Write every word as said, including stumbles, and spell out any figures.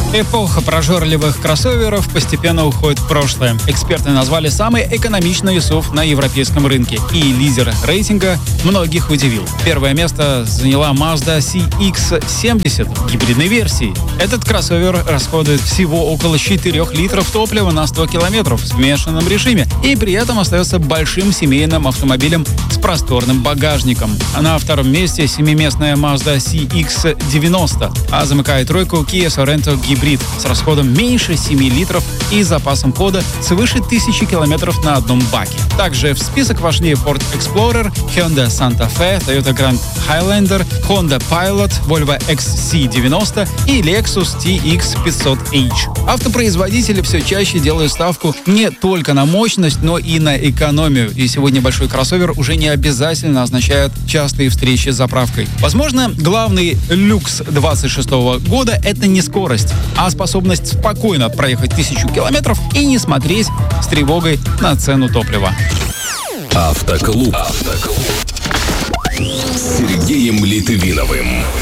Эпоха прожорливых кроссоверов постепенно уходит в прошлое. Эксперты назвали самый экономичный эс ю ви на европейском рынке. И лидер рейтинга многих удивил. Первое место заняла Mazda си икс семьдесят гибридной версии. Этот кроссовер расходует всего около четырёх литров топлива на сто километров в смешанном режиме и при этом остается большим семейным автомобилем с просторным багажником. А на втором месте семиместная Mazda си икс девяносто, а замыкает тройку Kia Sorento гибрид с расходом меньше семи литров и запасом хода свыше тысячи километров на одном баке. Также в список вошли Ford Explorer, Hyundai Santa Fe, Toyota Grand Highlander, Honda Pilot, Volvo икс си девяносто и Lexus ти икс пятьсот эйч. Автопроизводители все чаще делают ставку не только на мощность, но и на экономию. И сегодня большой кроссовер уже не обязательно означает частые встречи с заправкой. Возможно, главный люкс двадцать шестого года — это не скорость, а способность спокойно проехать тысячу километров и не смотреть с тревогой на цену топлива. Автоклуб. Автоклуб. С Сергеем Литвиновым.